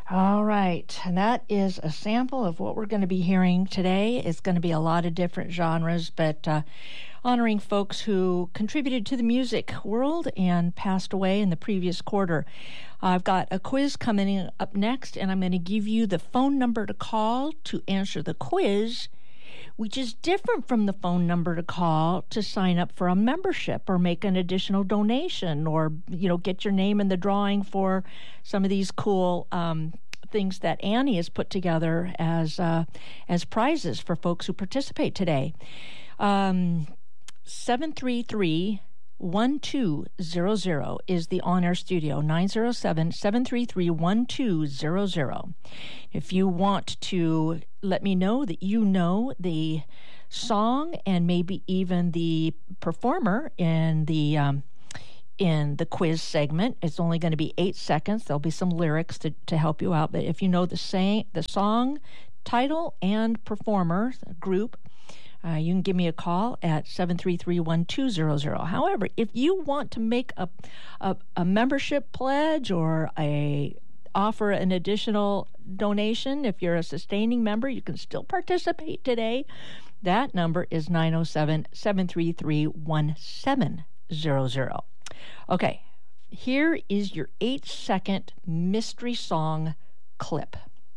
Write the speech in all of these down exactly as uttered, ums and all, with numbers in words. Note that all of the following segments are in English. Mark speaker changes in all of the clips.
Speaker 1: All right, and that is a sample of what we're going to be hearing today. It's going to be a lot of different genres, but uh, honoring folks who contributed to the music world and passed away in the previous quarter. I've got a quiz coming up next, and I'm going to give you the phone number to call to answer the quiz, which is different from the phone number to call to sign up for a membership or make an additional donation or, you know, get your name in the drawing for some of these cool um, things that Annie has put together as uh, as prizes for folks who participate today. Um, seven three three, one two zero zero is the on-air studio, nine zero seven, seven three three, one two zero zero. If you want to let me know that you know the song and maybe even the performer in the um, in the quiz segment, it's only going to be eight seconds. There'll be some lyrics to, to help you out. But if you know the sang, the song title and performer group, Uh, you can give me a call at seven three three, one two zero zero. However, if you want to make a, a, a membership pledge or a offer an additional donation, if you're a sustaining member, you can still participate today. That number is nine oh seven, seven three three, one seven zero zero. Okay, here is your eight-second mystery song clip.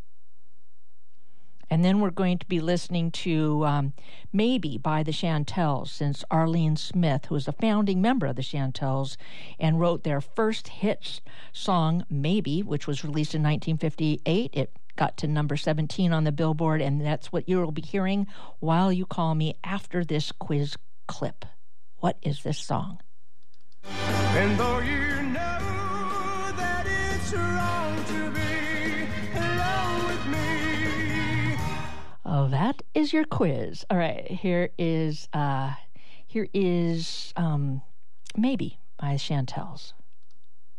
Speaker 1: And then we're going to be listening to um, Maybe by the Chantels, since Arlene Smith, who is a founding member of the Chantels and wrote their first hit song, Maybe, which was released in nineteen fifty-eight. It got to number seventeen on the Billboard, and that's what you'll be hearing while you call me after this quiz clip. What is this song?
Speaker 2: And though you know that it's wrong to be alone with me.
Speaker 1: Oh, that is your quiz. All right, here is uh, here is um, Maybe by the Chantels.